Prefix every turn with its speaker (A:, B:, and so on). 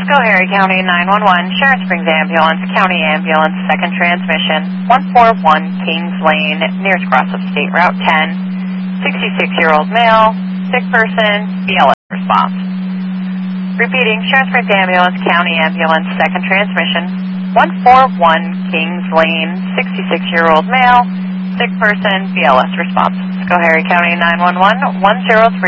A: Schoharie County 911, Sharon Springs Ambulance, County Ambulance, second transmission, 141 Kings Lane, nearest cross of State Route 10, 66-year-old male, sick person, BLS response. Repeating, Sharon Springs Ambulance, County Ambulance, second transmission, 141 Kings Lane, 66-year-old male, sick person, BLS response. Schoharie County 911, 103.